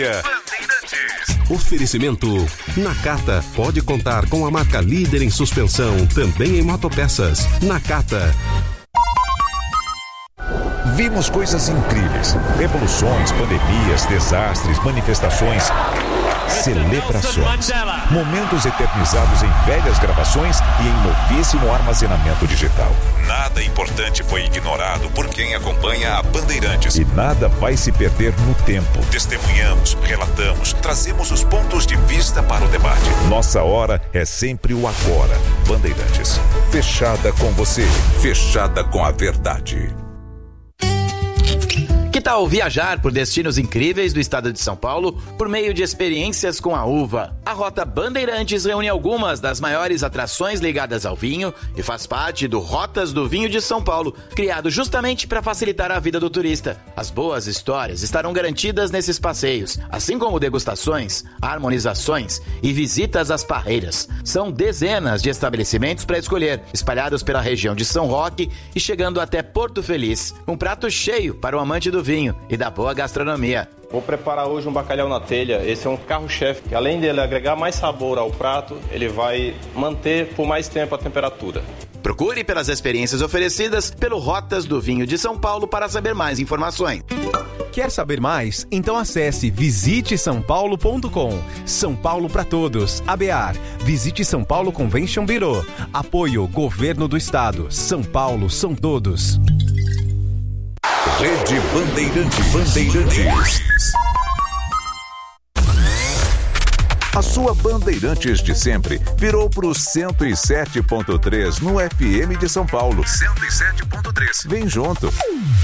Oferecimento Nakata, pode contar com a marca líder em suspensão, também em motopeças. Nakata. Vimos coisas incríveis, revoluções, pandemias, desastres, manifestações, celebrações, momentos eternizados em velhas gravações e em novíssimo armazenamento digital. Nada importante foi ignorado por quem acompanha a Bandeirantes. E nada vai se perder no tempo. Testemunhamos, relatamos, trazemos os pontos de vista para o debate. Nossa hora é sempre o agora. Bandeirantes, fechada com você, fechada com a verdade. Que tal viajar por destinos incríveis do estado de São Paulo por meio de experiências com a uva? A Rota Bandeirantes reúne algumas das maiores atrações ligadas ao vinho e faz parte do Rotas do Vinho de São Paulo, criado justamente para facilitar a vida do turista. As boas histórias estarão garantidas nesses passeios, assim como degustações, harmonizações e visitas às parreiras. São dezenas de estabelecimentos para escolher, espalhados pela região de São Roque e chegando até Porto Feliz. Um prato cheio para o amante do vinho e da boa gastronomia. Vou preparar hoje um bacalhau na telha. Esse é um carro-chefe, que além dele agregar mais sabor ao prato, ele vai manter por mais tempo a temperatura. Procure pelas experiências oferecidas pelo Rotas do Vinho de São Paulo para saber mais informações. Quer saber mais? Então acesse visitesaopaulo.com. São Paulo para todos. ABAR. Visite São Paulo Convention Bureau. Apoio Governo do Estado. São Paulo são todos. Rede Bandeirantes. A sua Bandeirantes de sempre virou pro 107.3 no FM de São Paulo. 107.3. Vem junto.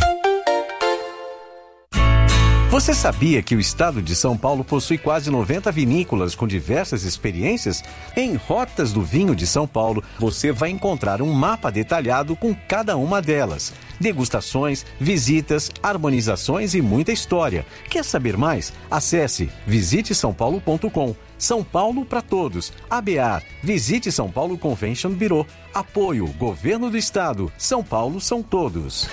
Você sabia que o estado de São Paulo possui quase 90 vinícolas com diversas experiências? Em Rotas do Vinho de São Paulo, você vai encontrar um mapa detalhado com cada uma delas. Degustações, visitas, harmonizações e muita história. Quer saber mais? Acesse visitesaopaulo.com. São Paulo para todos. ABAR. Visite São Paulo Convention Bureau. Apoio Governo do Estado. São Paulo são todos.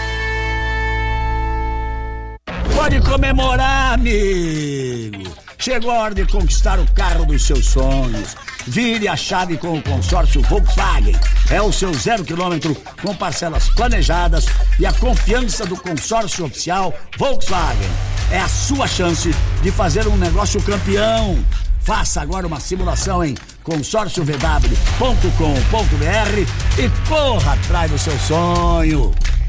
Pode comemorar, amigo! Chegou a hora de conquistar o carro dos seus sonhos. Vire a chave com o consórcio Volkswagen. É o seu 0 km com parcelas planejadas e a confiança do consórcio oficial Volkswagen. É a sua chance de fazer um negócio campeão. Faça agora uma simulação em consórciovw.com.br e corra atrás do seu sonho.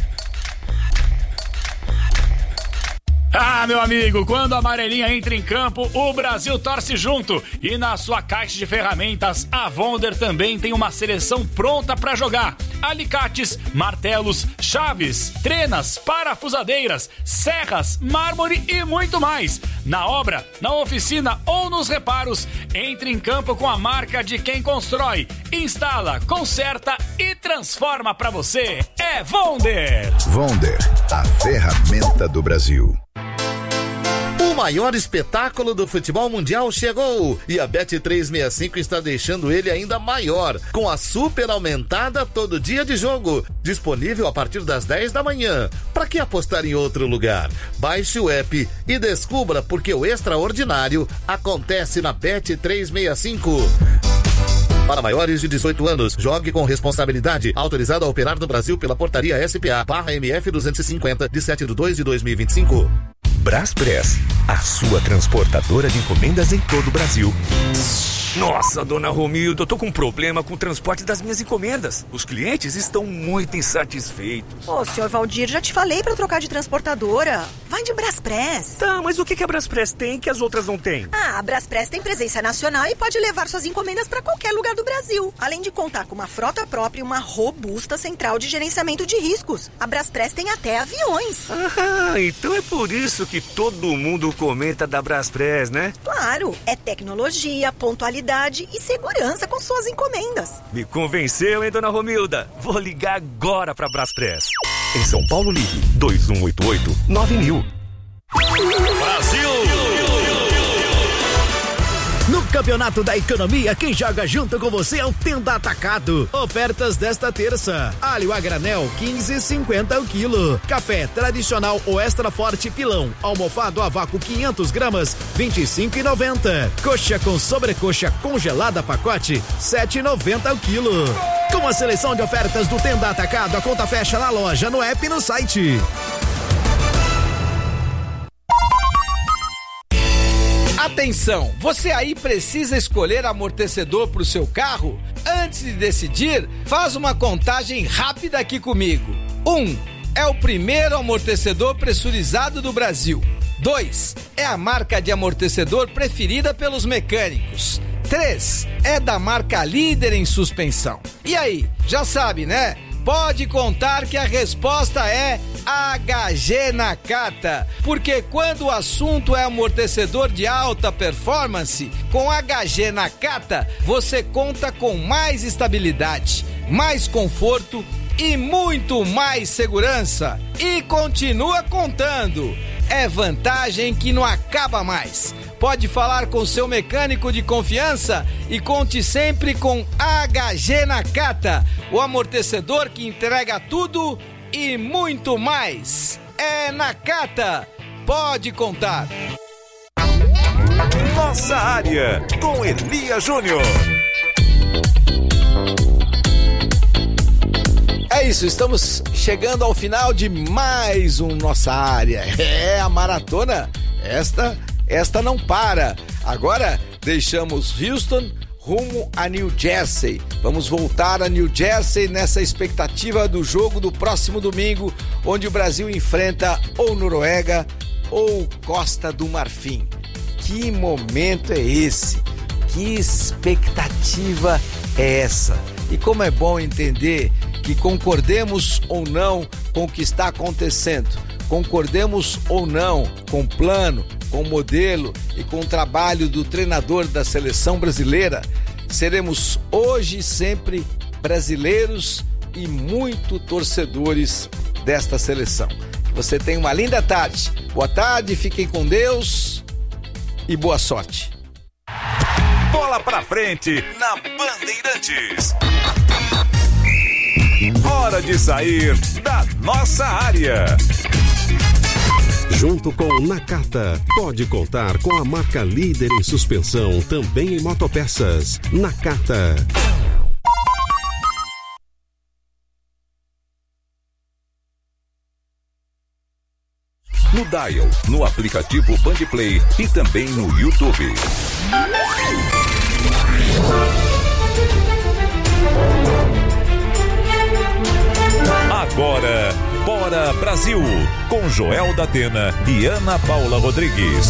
Ah, meu amigo, quando a amarelinha entra em campo, o Brasil torce junto. E na sua caixa de ferramentas, a Wonder também tem uma seleção pronta para jogar. Alicates, martelos, chaves, trenas, parafusadeiras, serras, mármore e muito mais. Na obra, na oficina ou nos reparos, entre em campo com a marca de quem constrói, instala, conserta e transforma para você. É Wonder. Wonder, a ferramenta do Brasil. O maior espetáculo do futebol mundial chegou e a Bet365 está deixando ele ainda maior, com a super aumentada todo dia de jogo, disponível a partir das 10 da manhã. Para que apostar em outro lugar? Baixe o app e descubra porque o extraordinário acontece na Bet365. Para maiores de 18 anos, jogue com responsabilidade. Autorizado a operar no Brasil pela portaria SPA/MF 250 de 7/2/2025. Braspress, a sua transportadora de encomendas em todo o Brasil. Nossa, dona Romilda, eu tô com um problema com o transporte das minhas encomendas. Os clientes estão muito insatisfeitos. Ô, senhor Valdir, já te falei pra trocar de transportadora. Vai de Braspress. Tá, mas o que a Braspress tem que as outras não têm? Ah, a Braspress tem presença nacional e pode levar suas encomendas pra qualquer lugar do Brasil. Além de contar com uma frota própria e uma robusta central de gerenciamento de riscos. A Braspress tem até aviões. Ah, então é por isso que todo mundo comenta da Braspress, né? Claro, é tecnologia, pontualidade e segurança com suas encomendas. Me convenceu, hein, dona Romilda? Vou ligar agora pra Braspress. Em São Paulo, ligue 2188-9000. Brasil! No Campeonato da Economia, quem joga junto com você é o Tenda Atacado. Ofertas desta terça: alho a granel 15,50 o quilo. Café tradicional ou extra forte pilão, almofado a vácuo 500 gramas 25,90. Coxa com sobrecoxa congelada pacote 7,90 o quilo. Com a seleção de ofertas do Tenda Atacado, a conta fecha na loja, no app e no site. Atenção, você aí precisa escolher amortecedor para o seu carro? Antes de decidir, faz uma contagem rápida aqui comigo. 1. É o primeiro amortecedor pressurizado do Brasil. 2. É a marca de amortecedor preferida pelos mecânicos. 3. É da marca líder em suspensão. E aí, já sabe, né? Pode contar que a resposta é HG Nakata, porque quando o assunto é amortecedor de alta performance, com HG Nakata você conta com mais estabilidade, mais conforto e muito mais segurança. E continua contando. É vantagem que não acaba mais. Pode falar com seu mecânico de confiança e conte sempre com HG Nakata, o amortecedor que entrega tudo e muito mais. É Nakata, pode contar. Nossa área, com Elia Júnior. É isso, estamos chegando ao final de mais um Nossa Área. É a maratona, esta não para. Agora deixamos Houston rumo a New Jersey. Vamos voltar a New Jersey nessa expectativa do jogo do próximo domingo, onde o Brasil enfrenta ou Noruega ou Costa do Marfim. Que momento é esse? Que expectativa é essa? E como é bom entender que concordemos ou não com o que está acontecendo, concordemos ou não com o plano, com o modelo e com o trabalho do treinador da seleção brasileira, seremos hoje e sempre brasileiros e muito torcedores desta seleção. Você tenha uma linda tarde. Boa tarde, fiquem com Deus e boa sorte. Bola pra frente na Bandeirantes. Hora de sair da nossa área. Junto com Nakata, pode contar com a marca líder em suspensão, também em motopeças. Nakata. No Dial, no aplicativo Bandplay e também no YouTube. Agora, Bora Brasil, com Joel da Atena e Ana Paula Rodrigues.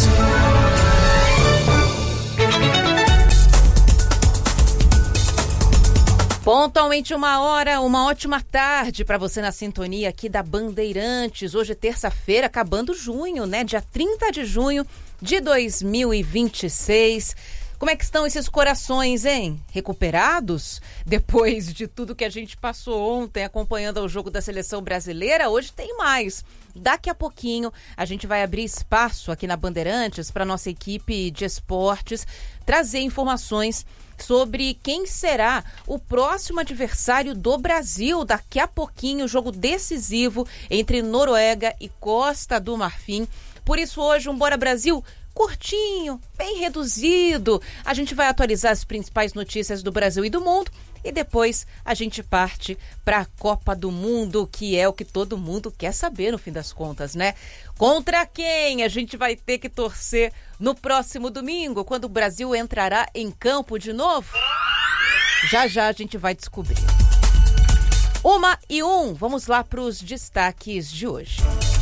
Pontualmente 1h, uma ótima tarde para você na sintonia aqui da Bandeirantes. Hoje é terça-feira, acabando junho, né? Dia 30 de junho de 2026. Como é que estão esses corações, hein? Recuperados? Depois de tudo que a gente passou ontem acompanhando o jogo da seleção brasileira, hoje tem mais. Daqui a pouquinho a gente vai abrir espaço aqui na Bandeirantes para nossa equipe de esportes trazer informações sobre quem será o próximo adversário do Brasil. Daqui a pouquinho, jogo decisivo entre Noruega e Costa do Marfim. Por isso hoje, Bora Brasil curtinho, bem reduzido. A gente vai atualizar as principais notícias do Brasil e do mundo e depois a gente parte para a Copa do Mundo, que é o que todo mundo quer saber no fim das contas, né? Contra quem a gente vai ter que torcer no próximo domingo, quando o Brasil entrará em campo de novo? Já já a gente vai descobrir. 1h01, vamos lá para os destaques de hoje.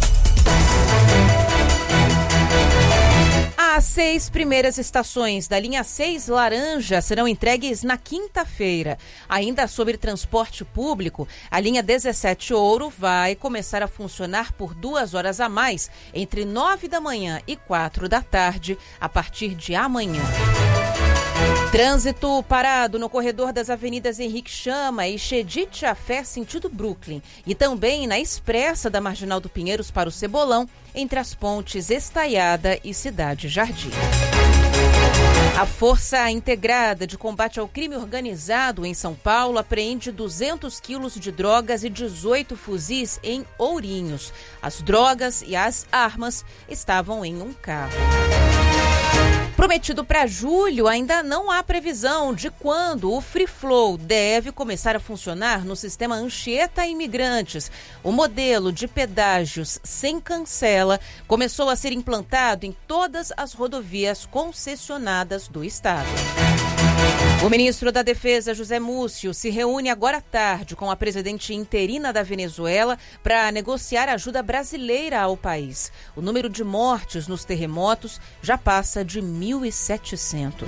As 6 primeiras estações da linha 6 laranja serão entregues na quinta-feira. Ainda sobre transporte público, a linha 17 ouro vai começar a funcionar por 2 horas a mais, entre 9 da manhã e 4 da tarde, a partir de amanhã. Trânsito parado no corredor das avenidas Henrique Chama e Chedid Afé, sentido Brooklyn. E também na expressa da Marginal do Pinheiros para o Cebolão, entre as pontes Estaiada e Cidade Jardim. A Força Integrada de Combate ao Crime Organizado em São Paulo apreende 200 quilos de drogas e 18 fuzis em Ourinhos. As drogas e as armas estavam em um carro. Prometido para julho, ainda não há previsão de quando o Free Flow deve começar a funcionar no sistema Anchieta Imigrantes. O modelo de pedágios sem cancela começou a ser implantado em todas as rodovias concessionadas do estado. O ministro da Defesa, José Múcio, se reúne agora à tarde com a presidente interina da Venezuela para negociar ajuda brasileira ao país. O número de mortes nos terremotos já passa de 1.700.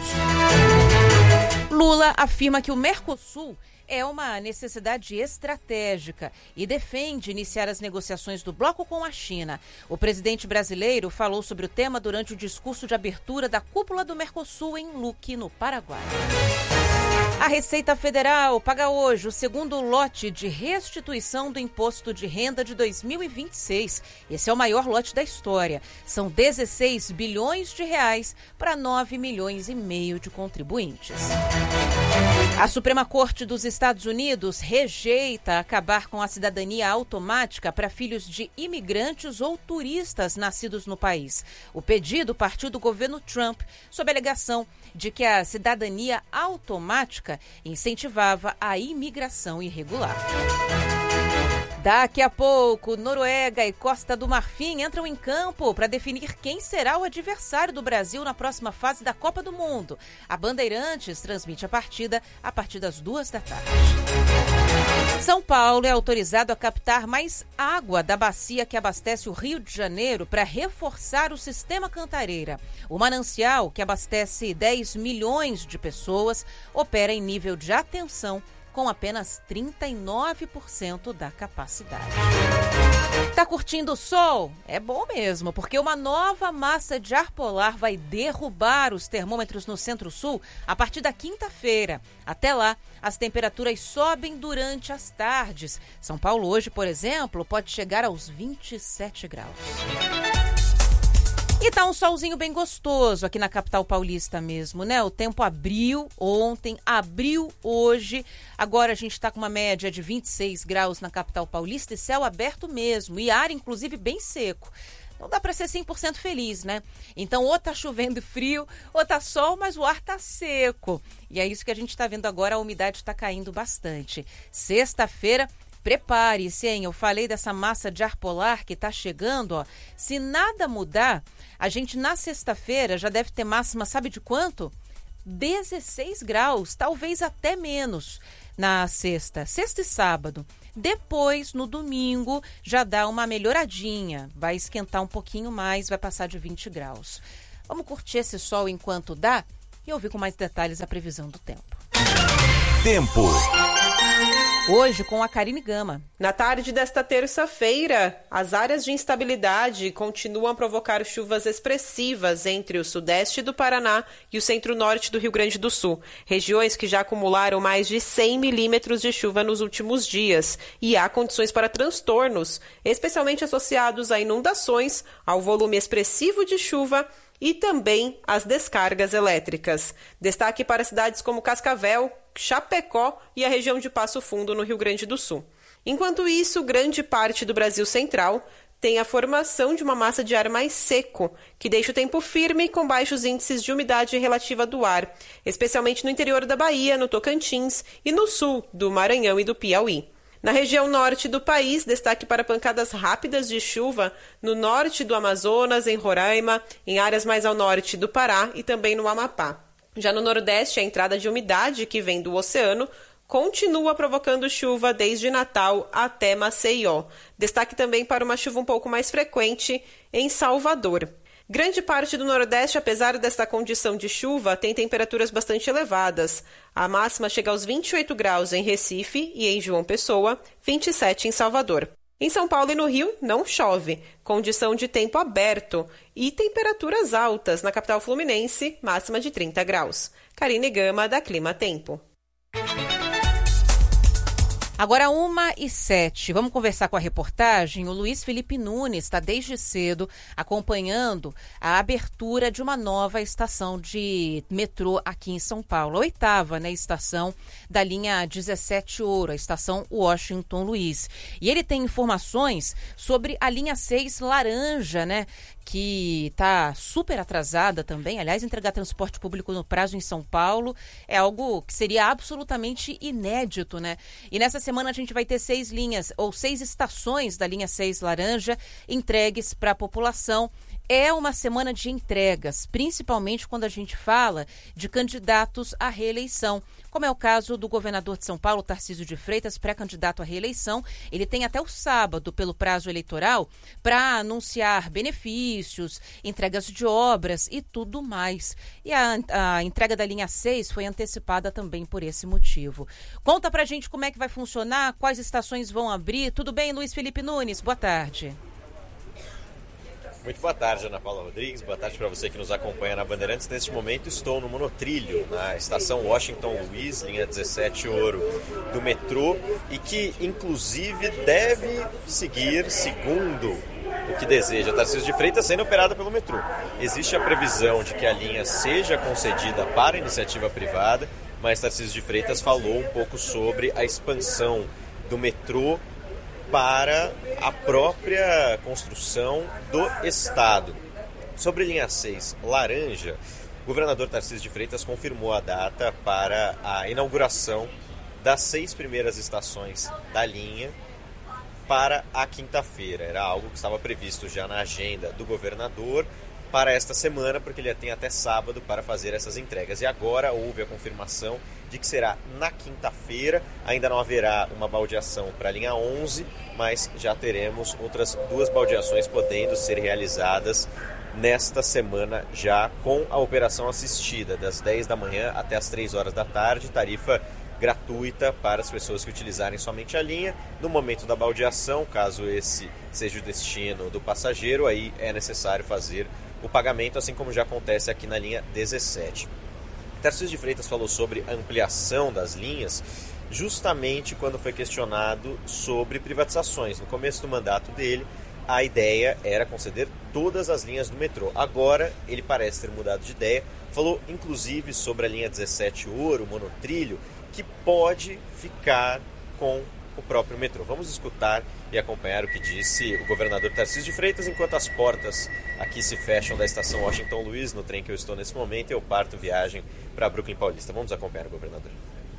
Lula afirma que o Mercosul é uma necessidade estratégica e defende iniciar as negociações do bloco com a China. O presidente brasileiro falou sobre o tema durante o discurso de abertura da cúpula do Mercosul em Luque, no Paraguai. A Receita Federal paga hoje o segundo lote de restituição do Imposto de Renda de 2026. Esse é o maior lote da história. São 16 bilhões de reais para 9 milhões e meio de contribuintes. A Suprema Corte dos Estados Unidos rejeita acabar com a cidadania automática para filhos de imigrantes ou turistas nascidos no país. O pedido partiu do governo Trump, sob a alegação de que a cidadania automática incentivava a imigração irregular. Daqui a pouco, Noruega e Costa do Marfim entram em campo para definir quem será o adversário do Brasil na próxima fase da Copa do Mundo. A Bandeirantes transmite a partida a partir das 14h. São Paulo é autorizado a captar mais água da bacia que abastece o Rio de Janeiro para reforçar o sistema Cantareira. O manancial, que abastece 10 milhões de pessoas, opera em nível de atenção com apenas 39% da capacidade. Tá curtindo o sol? É bom mesmo, porque uma nova massa de ar polar vai derrubar os termômetros no Centro-Sul a partir da quinta-feira. Até lá, as temperaturas sobem durante as tardes. São Paulo hoje, por exemplo, pode chegar aos 27 graus. E tá um solzinho bem gostoso aqui na capital paulista mesmo, né? O tempo abriu ontem, abriu hoje. Agora a gente tá com uma média de 26 graus na capital paulista e céu aberto mesmo. E ar, inclusive, bem seco. Não dá para ser 100% feliz, né? Então, ou tá chovendo frio, ou tá sol, mas o ar tá seco. E é isso que a gente tá vendo agora, a umidade tá caindo bastante. Sexta-feira, prepare-se, hein? Eu falei dessa massa de ar polar que tá chegando, ó. Se nada mudar, a gente na sexta-feira já deve ter máxima, sabe de quanto? 16 graus, talvez até menos na sexta e sábado. Depois, no domingo, já dá uma melhoradinha. Vai esquentar um pouquinho mais, vai passar de 20 graus. Vamos curtir esse sol enquanto dá e ouvir com mais detalhes a previsão do tempo. Tempo. Hoje com a Karine Gama. Na tarde desta terça-feira, as áreas de instabilidade continuam a provocar chuvas expressivas entre o sudeste do Paraná e o centro-norte do Rio Grande do Sul, regiões que já acumularam mais de 100 milímetros de chuva nos últimos dias. E há condições para transtornos, especialmente associados a inundações, ao volume expressivo de chuva e também às descargas elétricas. Destaque para cidades como Cascavel, Chapecó e a região de Passo Fundo, no Rio Grande do Sul. Enquanto isso, grande parte do Brasil Central tem a formação de uma massa de ar mais seco, que deixa o tempo firme com baixos índices de umidade relativa do ar, especialmente no interior da Bahia, no Tocantins e no sul do Maranhão e do Piauí. Na região norte do país, destaque para pancadas rápidas de chuva no norte do Amazonas, em Roraima, em áreas mais ao norte do Pará e também no Amapá. Já no nordeste, a entrada de umidade que vem do oceano continua provocando chuva desde Natal até Maceió. Destaque também para uma chuva um pouco mais frequente em Salvador. Grande parte do Nordeste, apesar desta condição de chuva, tem temperaturas bastante elevadas. A máxima chega aos 28 graus em Recife e em João Pessoa, 27 em Salvador. Em São Paulo e no Rio, não chove, condição de tempo aberto e temperaturas altas na capital fluminense, máxima de 30 graus. Karine Gama, da Clima Tempo. Agora 1h07, vamos conversar com a reportagem. O Luiz Felipe Nunes está desde cedo acompanhando a abertura de uma nova estação de metrô aqui em São Paulo. A 8ª, né, estação da linha 17 Ouro, a estação Washington Luiz. E ele tem informações sobre a linha 6 Laranja, né, que está super atrasada também. Aliás, entregar transporte público no prazo em São Paulo é algo que seria absolutamente inédito, né? E nessa semana a gente vai ter 6 linhas, ou 6 estações da linha 6 Laranja entregues para a população. É uma semana de entregas, principalmente quando a gente fala de candidatos à reeleição, como é o caso do governador de São Paulo, Tarcísio de Freitas, pré-candidato à reeleição. Ele tem até o sábado, pelo prazo eleitoral, para anunciar benefícios, entregas de obras e tudo mais. E a entrega da linha 6 foi antecipada também por esse motivo. Conta pra gente como é que vai funcionar, quais estações vão abrir. Tudo bem, Luiz Felipe Nunes? Boa tarde. Muito boa tarde, Ana Paula Rodrigues. Boa tarde para você que nos acompanha na Bandeirantes. Neste momento estou no monotrilho, na estação Washington Luiz, linha 17 Ouro do metrô, e que inclusive deve seguir, segundo o que deseja Tarcísio de Freitas, sendo operada pelo metrô. Existe a previsão de que a linha seja concedida para iniciativa privada, mas Tarcísio de Freitas falou um pouco sobre a expansão do metrô para a própria construção do Estado. Sobre linha 6 Laranja, o governador Tarcísio de Freitas confirmou a data para a inauguração das 6 primeiras estações da linha para a quinta-feira. Era algo que estava previsto já na agenda do governador para esta semana, porque ele tem até sábado para fazer essas entregas. E agora houve a confirmação de que será na quinta-feira. Ainda não haverá uma baldeação para a linha 11, mas já teremos outras 2 baldeações podendo ser realizadas nesta semana já com a operação assistida, das 10 da manhã até as 3 horas da tarde, tarifa gratuita para as pessoas que utilizarem somente a linha. No momento da baldeação, caso esse seja o destino do passageiro, aí é necessário fazer o pagamento, assim como já acontece aqui na linha 17. Tarcísio de Freitas falou sobre a ampliação das linhas justamente quando foi questionado sobre privatizações. No começo do mandato dele, a ideia era conceder todas as linhas do metrô. Agora, ele parece ter mudado de ideia. Falou, inclusive, sobre a linha 17 Ouro, o monotrilho, que pode ficar com o próprio metrô. Vamos escutar e acompanhar o que disse o governador Tarcísio de Freitas enquanto as portas aqui se fecham da estação Washington Luiz, no trem que eu estou nesse momento. Eu parto viagem para Brooklyn Paulista. Vamos acompanhar o governador.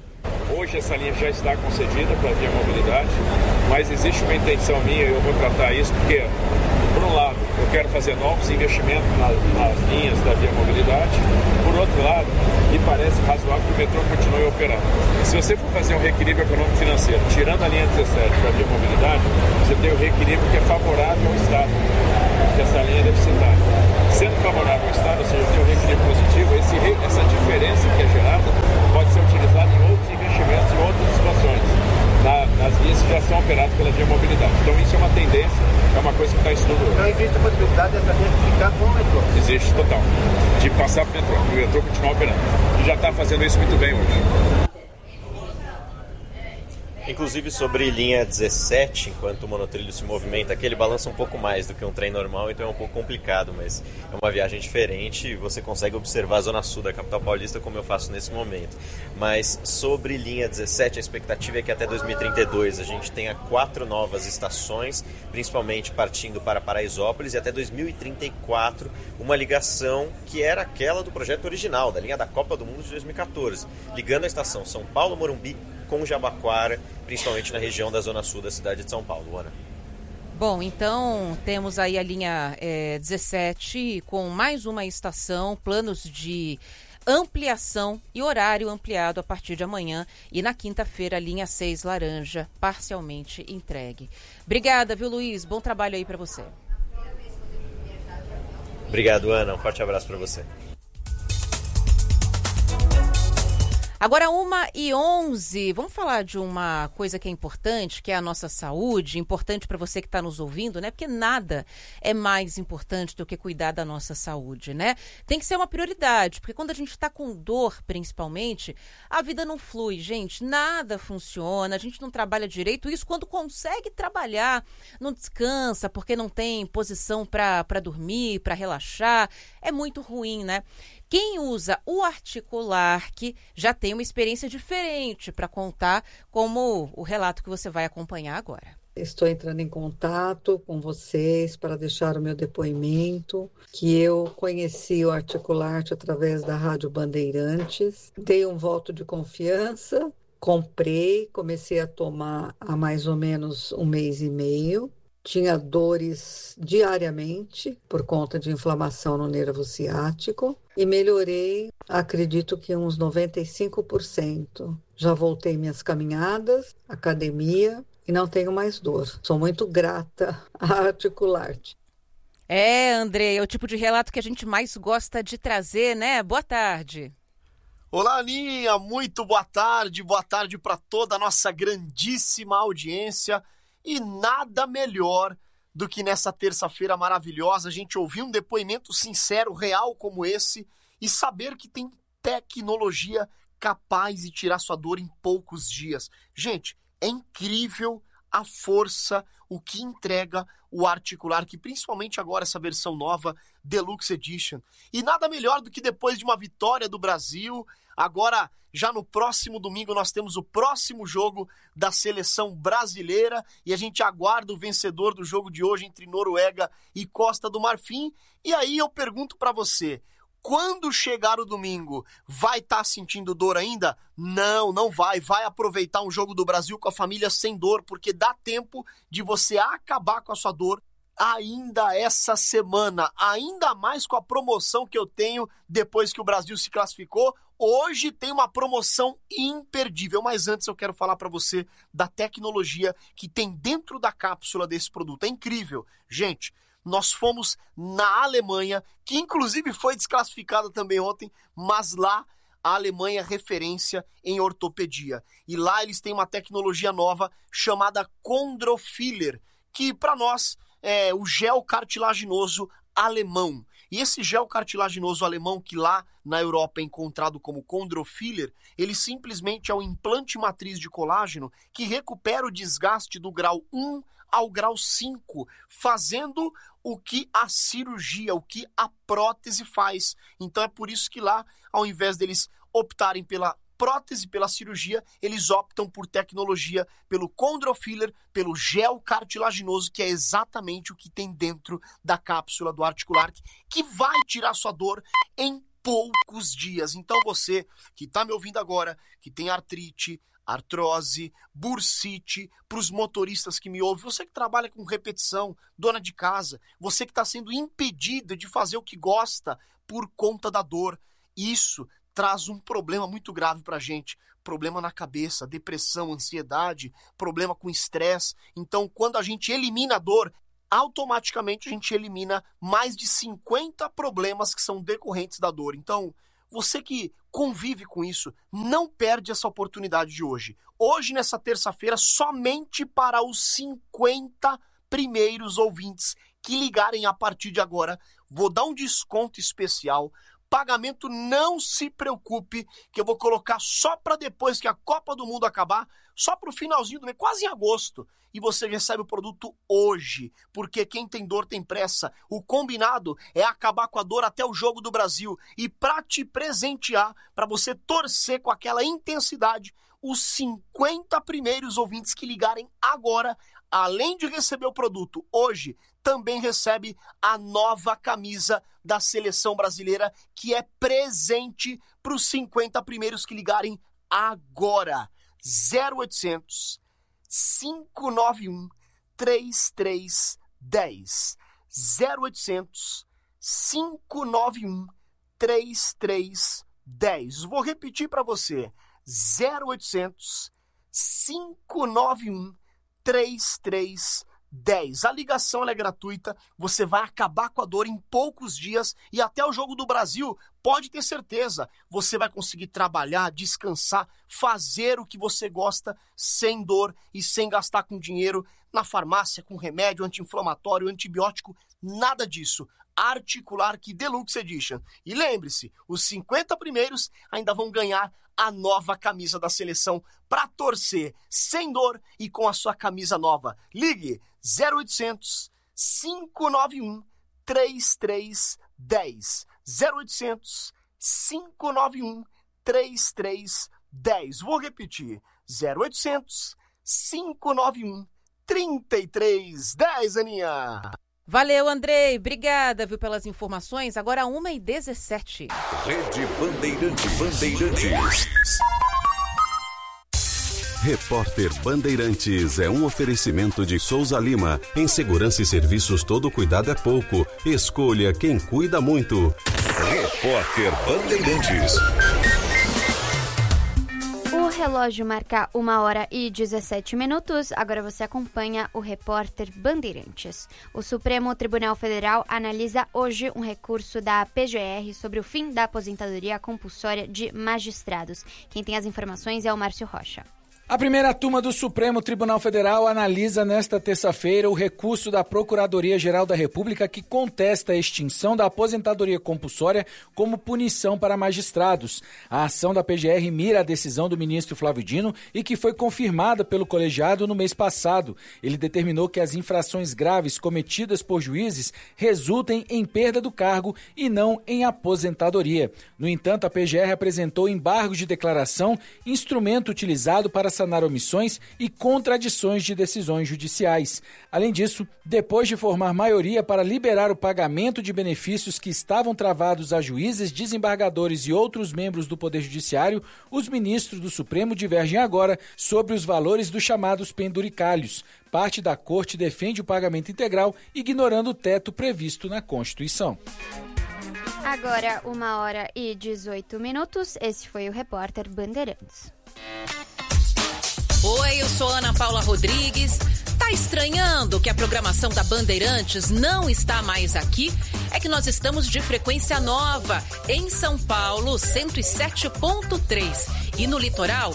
Hoje essa linha já está concedida para a Via Mobilidade, mas existe uma intenção minha, e eu vou tratar isso porque, por um lado, eu quero fazer novos investimentos nas linhas da Via Mobilidade. Por outro lado, me parece razoável que o metrô continue operando. Se você for fazer um reequilíbrio econômico-financeiro, tirando a linha 17 para a Via Mobilidade, você tem o reequilíbrio que é favorável ao Estado, que essa linha é deficitária. Sendo favorável ao Estado, ou seja, tem um reequilíbrio positivo, essa diferença que é gerada pode ser utilizada em outros investimentos, em outras situações, nas linhas que já são operadas pela Via Mobilidade. Então isso é uma tendência, é uma coisa que está em estudo hoje. Então existe a possibilidade dessa linha ficar com o metrô? Existe, total. De passar para o metrô continuar operando. E já está fazendo isso muito bem hoje. Inclusive sobre linha 17, enquanto o monotrilho se movimenta aqui, ele balança um pouco mais do que um trem normal, então é um pouco complicado, mas é uma viagem diferente e você consegue observar a zona sul da capital paulista como eu faço nesse momento. Mas sobre linha 17, a expectativa é que até 2032 a gente tenha 4 novas estações, principalmente partindo para Paraisópolis, e até 2034 uma ligação que era aquela do projeto original, da linha da Copa do Mundo de 2014, ligando a estação São Paulo-Morumbi com Jabaquara, principalmente na região da zona sul da cidade de São Paulo. Ana. Bom, então temos aí a linha 17 com mais uma estação, planos de ampliação e horário ampliado a partir de amanhã, e na quinta-feira a linha 6 Laranja parcialmente entregue. Obrigada, viu, Luiz? Bom trabalho aí para você. Obrigado, Ana. Um forte abraço para você. Agora 1h11, vamos falar de uma coisa que é importante, que é a nossa saúde, importante para você que está nos ouvindo, né? Porque nada é mais importante do que cuidar da nossa saúde, né? Tem que ser uma prioridade, porque quando a gente está com dor, principalmente, a vida não flui, gente, nada funciona, a gente não trabalha direito, isso quando consegue trabalhar, não descansa, porque não tem posição para dormir, para relaxar, é muito ruim, né? Quem usa o Articulark já tem uma experiência diferente para contar, como o relato que você vai acompanhar agora. Estou entrando em contato com vocês para deixar o meu depoimento, que eu conheci o Articulark através da Rádio Bandeirantes, dei um voto de confiança, comprei, comecei a tomar há mais ou menos 1 mês e meio. Tinha dores diariamente por conta de inflamação no nervo ciático e melhorei, acredito que uns 95%. Já voltei minhas caminhadas, academia e não tenho mais dor. Sou muito grata à Articulark. André, é o tipo de relato que a gente mais gosta de trazer, né? Boa tarde. Olá, Aninha, muito boa tarde para toda a nossa grandíssima audiência. E nada melhor do que nessa terça-feira maravilhosa a gente ouvir um depoimento sincero, real como esse e saber que tem tecnologia capaz de tirar sua dor em poucos dias. Gente, é incrível a força, o que entrega o Articulark, principalmente agora essa versão nova, Deluxe Edition. E nada melhor do que depois de uma vitória do Brasil, agora já no próximo domingo nós temos o próximo jogo da seleção brasileira e a gente aguarda o vencedor do jogo de hoje entre Noruega e Costa do Marfim. E aí eu pergunto para você, quando chegar o domingo, vai estar sentindo dor ainda? Não vai. Vai aproveitar um jogo do Brasil com a família sem dor, porque dá tempo de você acabar com a sua dor ainda essa semana, ainda mais com a promoção que eu tenho depois que o Brasil se classificou. Hoje tem uma promoção imperdível, mas antes eu quero falar para você da tecnologia que tem dentro da cápsula desse produto. É incrível. Gente, nós fomos na Alemanha, que inclusive foi desclassificada também ontem, mas lá a Alemanha é referência em ortopedia. E lá eles têm uma tecnologia nova chamada Chondrofiller, que para nós é o gel cartilaginoso alemão. E esse gel cartilaginoso alemão, que lá na Europa é encontrado como Chondrofiller, ele simplesmente é um implante matriz de colágeno que recupera o desgaste do grau 1 ao grau 5, fazendo o que a cirurgia, o que a prótese faz. Então é por isso que lá, ao invés deles optarem pela prótese, pela cirurgia, eles optam por tecnologia, pelo Chondrofiller, pelo gel cartilaginoso, que é exatamente o que tem dentro da cápsula do Articulark, que vai tirar sua dor em poucos dias. Então você que está me ouvindo agora, que tem artrite, artrose, bursite, para os motoristas que me ouvem, você que trabalha com repetição, dona de casa, você que está sendo impedida de fazer o que gosta por conta da dor, isso traz um problema muito grave para a gente, problema na cabeça, depressão, ansiedade, problema com estresse. Então, quando a gente elimina a dor, automaticamente a gente elimina mais de 50 problemas que são decorrentes da dor. Então, você que convive com isso, não perde essa oportunidade de hoje. Hoje, nessa terça-feira, somente para os 50 primeiros ouvintes que ligarem a partir de agora, vou dar um desconto especial. Pagamento, não se preocupe, que eu vou colocar só para depois que a Copa do Mundo acabar, só para o finalzinho do mês, quase em agosto. E você recebe o produto hoje, porque quem tem dor tem pressa. O combinado é acabar com a dor até o jogo do Brasil. E para te presentear, para você torcer com aquela intensidade, os 50 primeiros ouvintes que ligarem agora, além de receber o produto hoje, também recebe a nova camisa da seleção brasileira, que é presente para os 50 primeiros que ligarem agora. 0800 591 3310. 0800 591 3310. Vou repetir para você. 0800 591 3310. 10. A ligação ela é gratuita, você vai acabar com a dor em poucos dias e até o Jogo do Brasil, pode ter certeza, você vai conseguir trabalhar, descansar, fazer o que você gosta sem dor e sem gastar com dinheiro na farmácia, com remédio anti-inflamatório, antibiótico, nada disso. Articular Key Deluxe Edition. E lembre-se, os 50 primeiros ainda vão ganhar a nova camisa da seleção para torcer sem dor e com a sua camisa nova. Ligue 0800 591 3310. 0800 591 3310. Vou repetir. 0800 591 3310, Aninha. Valeu, Andrei. Obrigada, viu, pelas informações. Agora 1h17. Rede Bandeirantes. Repórter Bandeirantes é um oferecimento de Souza Lima. Em segurança e serviços, todo cuidado é pouco. Escolha quem cuida muito. Repórter Bandeirantes. O relógio marca 1h17. Agora você acompanha o Repórter Bandeirantes. O Supremo Tribunal Federal analisa hoje um recurso da PGR sobre o fim da aposentadoria compulsória de magistrados. Quem tem as informações é o Márcio Rocha. A primeira turma do Supremo Tribunal Federal analisa nesta terça-feira o recurso da Procuradoria-Geral da República que contesta a extinção da aposentadoria compulsória como punição para magistrados. A ação da PGR mira a decisão do ministro Flávio Dino e que foi confirmada pelo colegiado no mês passado. Ele determinou que as infrações graves cometidas por juízes resultem em perda do cargo e não em aposentadoria. No entanto, a PGR apresentou embargos de declaração, instrumento utilizado para sanar omissões e contradições de decisões judiciais. Além disso, depois de formar maioria para liberar o pagamento de benefícios que estavam travados a juízes, desembargadores e outros membros do Poder Judiciário, os ministros do Supremo divergem agora sobre os valores dos chamados penduricalhos. Parte da Corte defende o pagamento integral, ignorando o teto previsto na Constituição. Agora, 1h18. Esse foi o Repórter Bandeirantes. Oi, eu sou Ana Paula Rodrigues. Tá estranhando que a programação da Bandeirantes não está mais aqui? É que nós estamos de frequência nova. Em São Paulo, 107.3 e no litoral,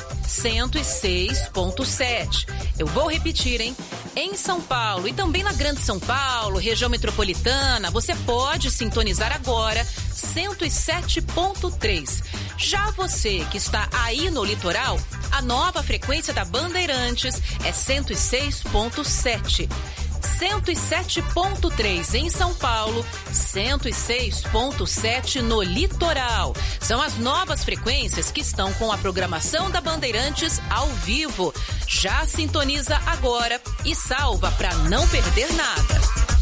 106.7. Eu vou repetir, hein? Em São Paulo e também na Grande São Paulo, região metropolitana, você pode sintonizar agora 107.3. Já você que está aí no litoral, a nova frequência da Bandeirantes é 106.7. 107.3 em São Paulo, 106.7 no litoral. São as novas frequências que estão com a programação da Bandeirantes ao vivo. Já sintoniza agora e salva para não perder nada.